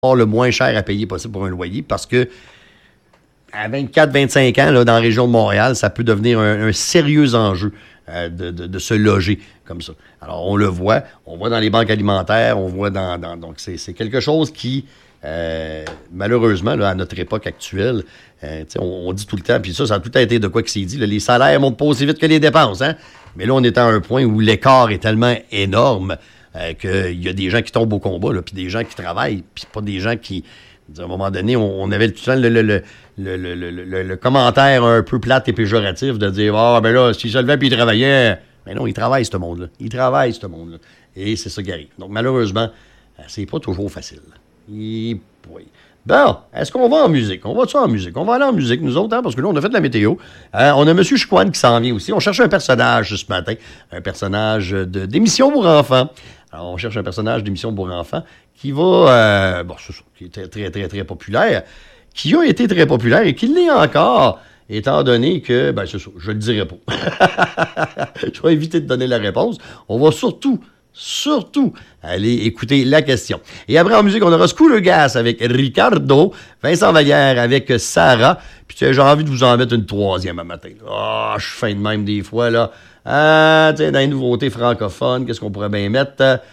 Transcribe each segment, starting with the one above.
le moins cher à payer possible pour un loyer parce que à 24-25 ans, là, dans la région de Montréal, ça peut devenir un sérieux enjeu de se loger comme ça. Alors, on voit dans les banques alimentaires, on voit donc, c'est quelque chose qui, malheureusement, là, à notre époque actuelle, on dit tout le temps, puis ça a tout le temps été de quoi que c'est dit, là, les salaires montent pas aussi vite que les dépenses, hein? Mais là, on est à un point où l'écart est tellement énorme qu'il y a des gens qui tombent au combat, puis des gens qui travaillent, puis pas des gens qui... À un moment donné, on avait tout le temps le commentaire un peu plate et péjoratif de dire « Ah, ben là, s'il se levait puis il travaillait... » Mais non, il travaille, ce monde-là. Il travaille, ce monde-là. Et c'est ça qui arrive. Donc, malheureusement, c'est pas toujours facile. Et, oui. Bon, est-ce qu'on va en musique? On va-tu en musique? On va aller en musique, nous autres, hein, parce que là, on a fait de la météo. On a M. Chicoine qui s'en vient aussi. On cherche un personnage ce matin. Un personnage d'émission pour enfants. Alors, on cherche un personnage d'émission pour enfants qui va... qui est très, très, très populaire. Qui a été très populaire et qui l'est encore, étant donné que... c'est ça, je le dirai pas. Je vais éviter de donner la réponse. On va surtout aller écouter la question. Et après, en musique, on aura Scooter Gas avec Ricardo, Vincent Vallière avec Sarah, puis j'ai envie de vous en mettre une troisième à matin. Je suis fin de même des fois, là. Dans les nouveautés francophones, qu'est-ce qu'on pourrait bien mettre?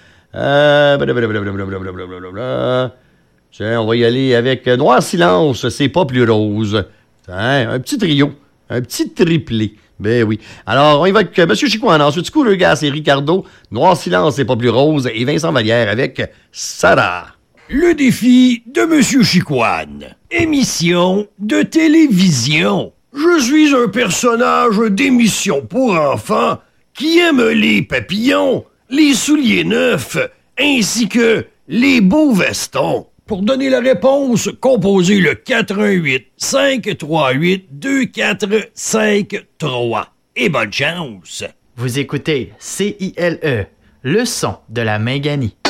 On va y aller avec Noir Silence, c'est pas plus rose. Un petit trio, un petit triplé. Ben oui. Alors, on y va avec M. Chicoine, ensuite Scooter Gas et Ricardo, Noir Silence, c'est pas plus rose, et Vincent Vallière avec Sarah. Le défi de M. Chicoine. Émission de télévision. Je suis un personnage d'émission pour enfants qui aime les papillons, les souliers neufs, ainsi que les beaux vestons. Pour donner la réponse, composez le 418-538-2453. Et bonne chance! Vous écoutez CILE, le son de la Minganie.